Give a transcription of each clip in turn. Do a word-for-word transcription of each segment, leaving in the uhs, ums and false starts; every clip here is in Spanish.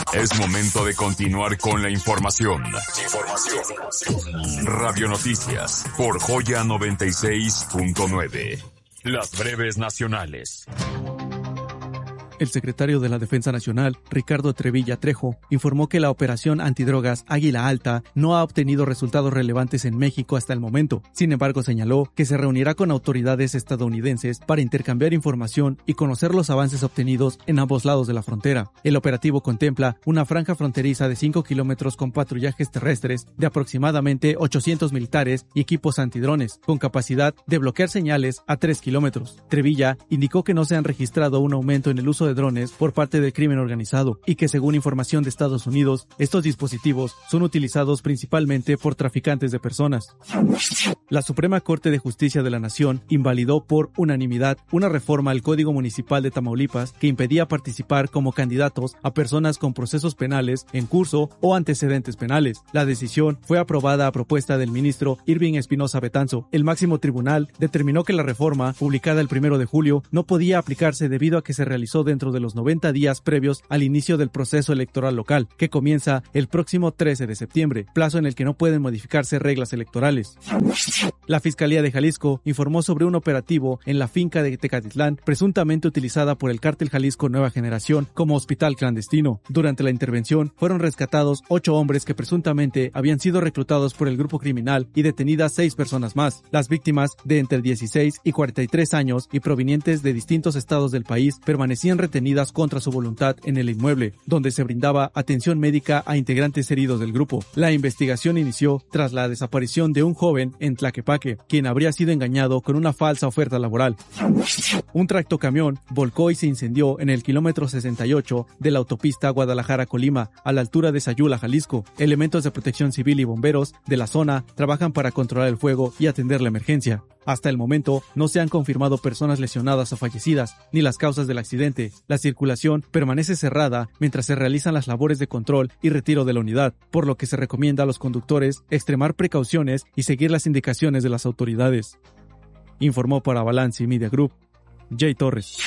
Es momento de continuar con la información. Información. Radio Noticias por Joya noventa y seis punto nueve. Las breves nacionales. El secretario de la Defensa Nacional, Ricardo Trevilla Trejo, informó que la operación antidrogas Águila Alta no ha obtenido resultados relevantes en México hasta el momento. Sin embargo, señaló que se reunirá con autoridades estadounidenses para intercambiar información y conocer los avances obtenidos en ambos lados de la frontera. El operativo contempla una franja fronteriza de cinco kilómetros con patrullajes terrestres de aproximadamente ochocientos militares y equipos antidrones, con capacidad de bloquear señales a tres kilómetros. Trevilla indicó que no se han registrado un aumento en el uso de drones por parte del crimen organizado y que, según información de Estados Unidos, estos dispositivos son utilizados principalmente por traficantes de personas. La Suprema Corte de Justicia de la Nación invalidó por unanimidad una reforma al Código Municipal de Tamaulipas que impedía participar como candidatos a personas con procesos penales en curso o antecedentes penales. La decisión fue aprobada a propuesta del ministro Irving Espinosa Betanzo. El máximo tribunal determinó que la reforma, publicada el primero de julio, no podía aplicarse debido a que se realizó dentro de los noventa días previos al inicio del proceso electoral local, que comienza el próximo trece de septiembre, plazo en el que no pueden modificarse reglas electorales. La Fiscalía de Jalisco informó sobre un operativo en la finca de Tecatitlán, presuntamente utilizada por el Cártel Jalisco Nueva Generación como hospital clandestino. Durante la intervención fueron rescatados ocho hombres que presuntamente habían sido reclutados por el grupo criminal y detenidas seis personas más. Las víctimas, de entre dieciséis y cuarenta y tres años y provenientes de distintos estados del país, permanecían retenidas contra su voluntad en el inmueble, donde se brindaba atención médica a integrantes heridos del grupo. La investigación inició tras la desaparición de un joven en Tlaquepaque, quien habría sido engañado con una falsa oferta laboral. Un tractocamión volcó y se incendió en el kilómetro sesenta y ocho de la autopista Guadalajara-Colima, a la altura de Sayula, Jalisco. Elementos de protección civil y bomberos de la zona trabajan para controlar el fuego y atender la emergencia. Hasta el momento, no se han confirmado personas lesionadas o fallecidas, ni las causas del accidente. La circulación permanece cerrada mientras se realizan las labores de control y retiro de la unidad, por lo que se recomienda a los conductores extremar precauciones y seguir las indicaciones de las autoridades. Informó para Balance Media Group, Jay Torres.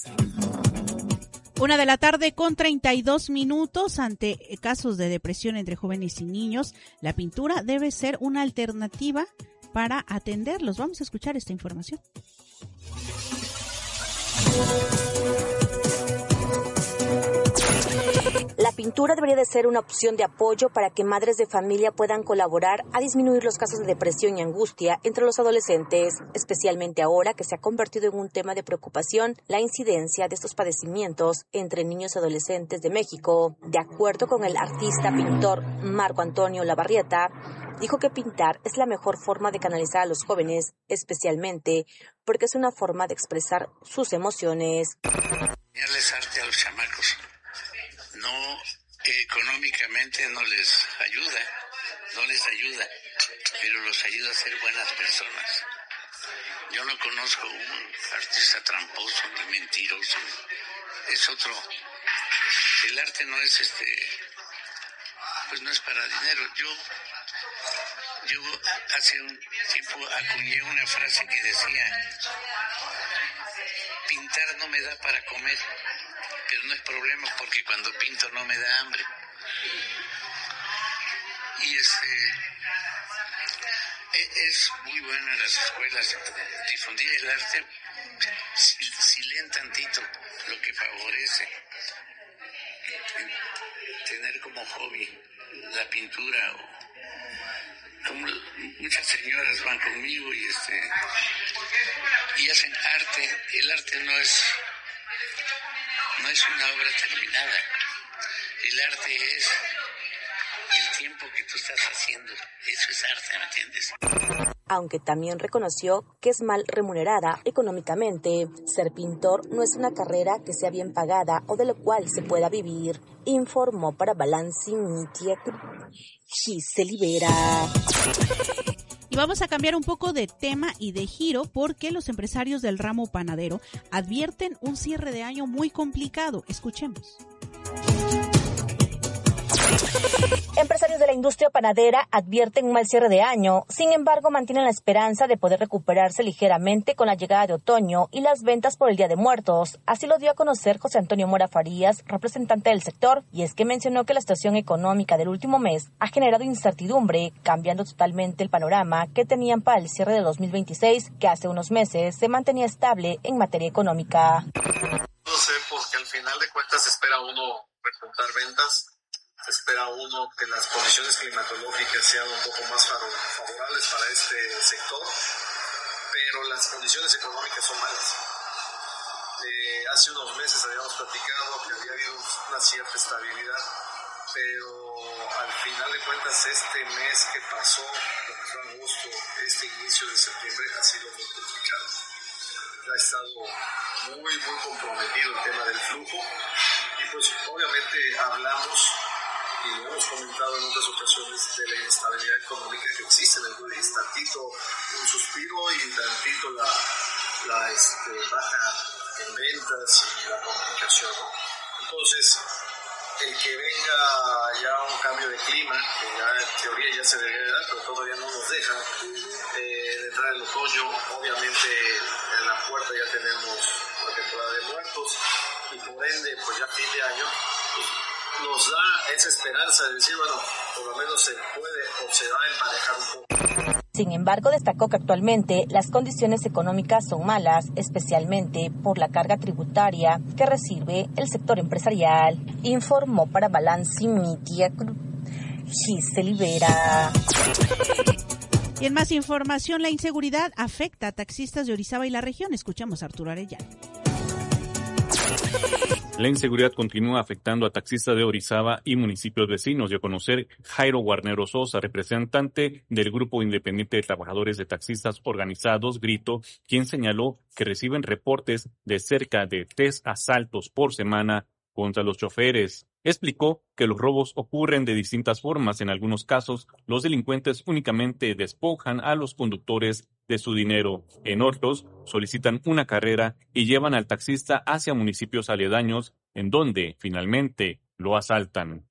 Una de la tarde con treinta y dos minutos. Ante casos de depresión entre jóvenes y niños, la pintura debe ser una alternativa para atenderlos. Vamos a escuchar esta información. La pintura debería de ser una opción de apoyo para que madres de familia puedan colaborar a disminuir los casos de depresión y angustia entre los adolescentes, especialmente ahora que se ha convertido en un tema de preocupación la incidencia de estos padecimientos entre niños y adolescentes de México. De acuerdo con el artista pintor Marco Antonio Lavarrieta, dijo que pintar es la mejor forma de canalizar a los jóvenes, especialmente porque es una forma de expresar sus emociones. Enseñarles arte a los chamacos. No, económicamente no les ayuda, no les ayuda, pero los ayuda a ser buenas personas. Yo no conozco un artista tramposo ni mentiroso, es otro. El arte no es este, pues no es para dinero. Yo, yo hace un tiempo acuñé una frase que decía: pintar no me da para comer, pero no es problema porque cuando pinto no me da hambre. Y este es muy bueno en las escuelas difundir el arte si, si leen tantito, lo que favorece tener como hobby la pintura. O como muchas señoras van conmigo y este y hacen arte. El arte no es no es una obra terminada. El arte es el tiempo que tú estás haciendo. Eso es arte, ¿me entiendes? Aunque también reconoció que es mal remunerada económicamente. Ser pintor no es una carrera que sea bien pagada o de lo cual se pueda vivir, informó para Balance Media Giselle Vera. Y vamos a cambiar un poco de tema y de giro porque los empresarios del ramo panadero advierten un cierre de año muy complicado. Escuchemos. Empresarios Empresarios de la industria panadera advierten un mal cierre de año, sin embargo mantienen la esperanza de poder recuperarse ligeramente con la llegada de otoño y las ventas por el Día de Muertos. Así lo dio a conocer José Antonio Mora Farías, representante del sector, y es que mencionó que la situación económica del último mes ha generado incertidumbre, cambiando totalmente el panorama que tenían para el cierre de dos mil veintiséis, que hace unos meses se mantenía estable en materia económica. No sé, porque al final de cuentas se espera uno repuntar ventas. Se espera uno que las condiciones climatológicas sean un poco más favorables para este sector, pero las condiciones económicas son malas. Eh, hace unos meses habíamos platicado que había habido una cierta estabilidad, pero al final de cuentas este mes que pasó, lo que fue agosto, este inicio de septiembre ha sido muy complicado. Ha estado muy, muy comprometido el tema del flujo y pues obviamente hablamos y lo hemos comentado en otras ocasiones de la inestabilidad económica que existe en el país, tantito un suspiro y tantito la, la este, baja en ventas y la complicación, ¿no? Entonces, el que venga ya un cambio de clima, que ya en teoría ya se debería dar, pero todavía no nos deja, eh, de entrar el otoño, obviamente en la puerta ya tenemos la temporada de muertos y por ende, pues ya fin de año, pues, nos da esa esperanza de decir, bueno, por lo menos se puede o se va a emparejar un poco. Sin embargo, destacó que actualmente las condiciones económicas son malas, especialmente por la carga tributaria que recibe el sector empresarial. Informó para Balance Media Group Giselle Vera. Y en más información, la inseguridad afecta a taxistas de Orizaba y la región. Escuchamos a Arturo Arellano. La inseguridad continúa afectando a taxistas de Orizaba y municipios vecinos, dio a conocer Jairo Guarnero Sosa, representante del Grupo Independiente de Trabajadores de Taxistas Organizados, Grito, quien señaló que reciben reportes de cerca de tres asaltos por semana contra los choferes. Explicó que los robos ocurren de distintas formas. En algunos casos, los delincuentes únicamente despojan a los conductores de su dinero. En otros, solicitan una carrera y llevan al taxista hacia municipios aledaños, en donde, finalmente, lo asaltan.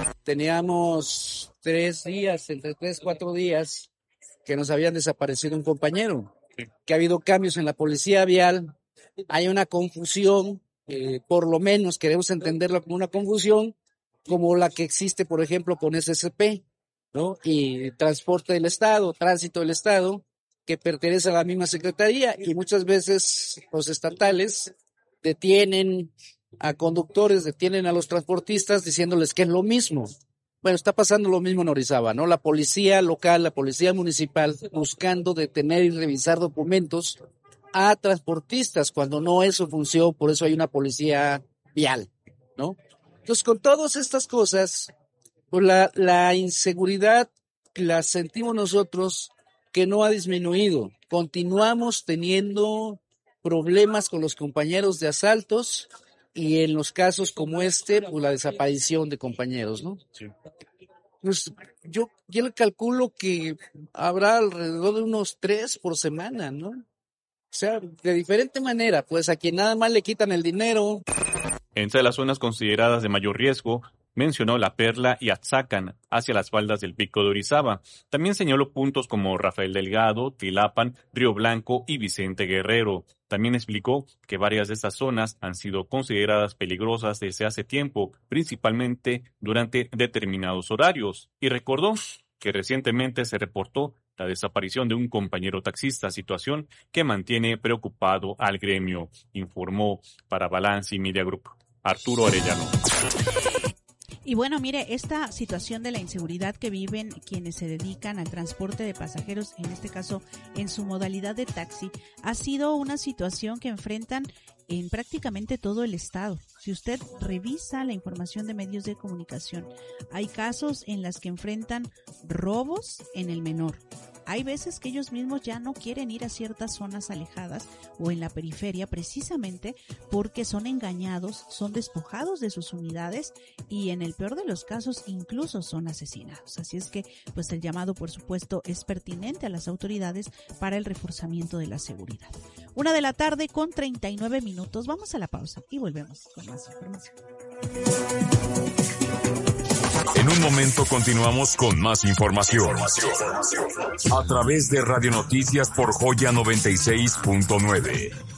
Teníamos tres días, entre tres, cuatro días, que nos habían desaparecido un compañero. Que ha habido cambios en la policía vial. Hay una confusión. Eh, por lo menos queremos entenderlo como una confusión, como la que existe, por ejemplo, con S S P, ¿no? Y Transporte del Estado, Tránsito del Estado, que pertenece a la misma secretaría, y muchas veces los estatales detienen a conductores, detienen a los transportistas diciéndoles que es lo mismo. Bueno, está pasando lo mismo en Orizaba, ¿no? La policía local, la policía municipal, buscando detener y revisar documentos a transportistas, cuando no es su función, por eso hay una policía vial, ¿no? Entonces, con todas estas cosas, pues la, la inseguridad la sentimos nosotros que no ha disminuido. Continuamos teniendo problemas con los compañeros de asaltos y en los casos como este, pues la desaparición de compañeros, ¿no? Sí. Pues yo, yo le calculo que habrá alrededor de unos tres por semana, ¿no? O sea, de diferente manera, pues a quien nada más le quitan el dinero. Entre las zonas consideradas de mayor riesgo, mencionó La Perla y Atzacan, hacia las faldas del Pico de Orizaba. También señaló puntos como Rafael Delgado, Tilapan, Río Blanco y Vicente Guerrero. También explicó que varias de estas zonas han sido consideradas peligrosas desde hace tiempo, principalmente durante determinados horarios. Y recordó que recientemente se reportó la desaparición de un compañero taxista, situación que mantiene preocupado al gremio, informó para Balance Media Group Arturo Arellano. Y bueno, mire, esta situación de la inseguridad que viven quienes se dedican al transporte de pasajeros, en este caso en su modalidad de taxi, ha sido una situación que enfrentan en prácticamente todo el estado. Si usted revisa la información de medios de comunicación, hay casos en los que enfrentan robos en el menor. Hay veces que ellos mismos ya no quieren ir a ciertas zonas alejadas o en la periferia precisamente porque son engañados, son despojados de sus unidades y en el peor de los casos incluso son asesinados. Así es que pues el llamado por supuesto es pertinente a las autoridades para el reforzamiento de la seguridad. Una de la tarde con treinta y nueve minutos. Vamos a la pausa y volvemos con más información. En un momento continuamos con más información. A través de Radio Noticias por Joya noventa y seis punto nueve.